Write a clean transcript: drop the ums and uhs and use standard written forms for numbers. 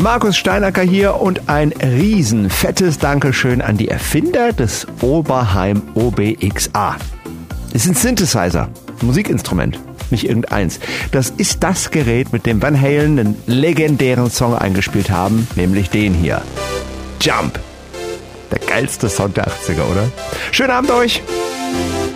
Markus Steinacker hier und ein riesen fettes Dankeschön an die Erfinder des Oberheim OBXA. Es ist ein Synthesizer, ein Musikinstrument, nicht irgendeins. Das ist das Gerät, mit dem Van Halen einen legendären Song eingespielt haben, nämlich den hier. Jump. Der geilste Song der 80er, oder? Schönen Abend euch!